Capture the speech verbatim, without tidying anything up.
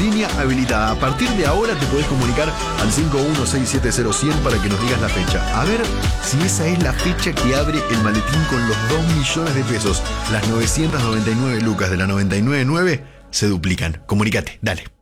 línea habilitada. A partir de ahora te podés comunicar al cinco uno seis siete cero cien para que nos digas la fecha. A ver si esa es la fecha que abre el maletín con los dos millones de pesos. Las novecientas noventa y nueve lucas de la noventa y nueve nueve se duplican. Comunicate, dale.